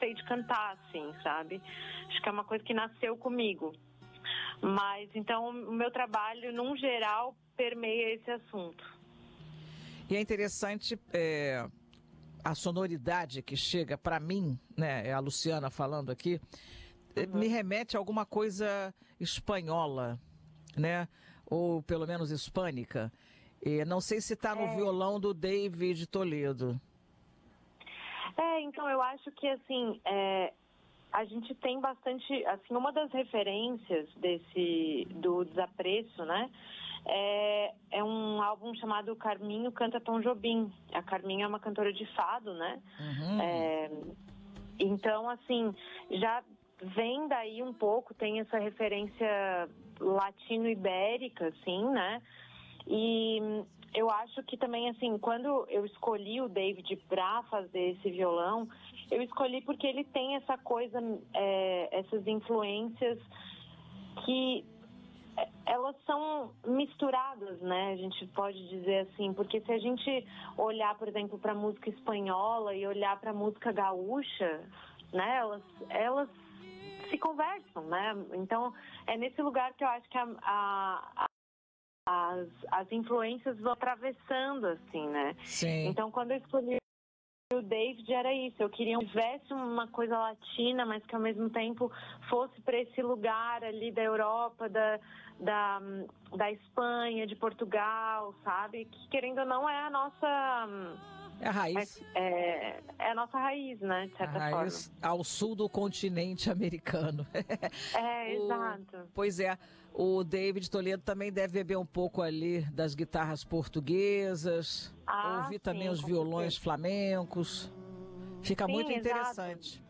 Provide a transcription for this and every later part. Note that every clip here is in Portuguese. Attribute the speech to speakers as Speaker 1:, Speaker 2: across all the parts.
Speaker 1: gostei de cantar, assim, sabe? Acho que é uma coisa que nasceu comigo. Mas, então, o meu trabalho, num geral, permeia esse assunto.
Speaker 2: E é interessante a sonoridade que chega para mim, né? É a Luciana falando aqui, me remete a alguma coisa espanhola, né? Ou pelo menos hispânica. E não sei se está no violão do David Toledo.
Speaker 1: Então, eu acho que, assim, a gente tem bastante, assim, uma das referências do Desapreço, né? É um álbum chamado Carminho Canta Tom Jobim. A Carminho é uma cantora de fado, né? Então, assim, já vem daí um pouco, tem essa referência latino-ibérica, assim, né? E eu acho que também, assim, quando eu escolhi o David pra fazer esse violão, eu escolhi porque ele tem essa coisa, essas influências que elas são misturadas, né? A gente pode dizer assim, porque se a gente olhar, por exemplo, para a música espanhola e olhar para a música gaúcha, né? Elas se conversam, né? Então, é nesse lugar que eu acho que as influências vão atravessando, assim, né?
Speaker 2: Sim.
Speaker 1: Então, quando eu escolhi o David, era isso. Eu queria que tivesse uma coisa latina, mas que ao mesmo tempo fosse para esse lugar ali da Europa, da Espanha, de Portugal, sabe? Que, querendo ou não, é a nossa...
Speaker 2: É a raiz.
Speaker 1: É a nossa raiz, né? De certa forma.
Speaker 2: Ao sul do continente americano.
Speaker 1: Exato.
Speaker 2: Pois é, o David Toledo também deve beber um pouco ali das guitarras portuguesas, ouvir também os violões flamencos. Fica muito interessante.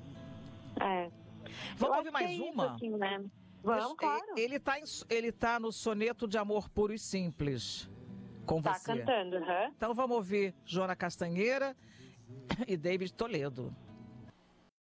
Speaker 2: Vamos ouvir mais uma?
Speaker 1: Assim, né? Vamos, claro.
Speaker 2: Ele tá no Soneto de Amor Puro e Simples. Com você.
Speaker 1: Tá cantando,
Speaker 2: Então vamos ouvir Joana Castanheira e David Toledo.